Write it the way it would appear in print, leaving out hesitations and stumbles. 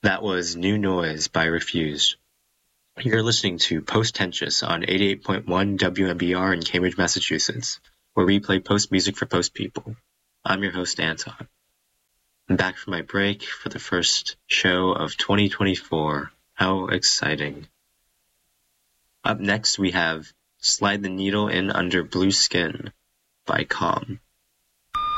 That was New Noise by Refused. You're listening to Post-Tentious on 88.1 WMBR in Cambridge, Massachusetts, where we play post music for post people. I'm your host, Anton. I'm back from my break for the first show of 2024. How exciting. Up next, we have Slide the Needle in Under Blue Skin by Calm.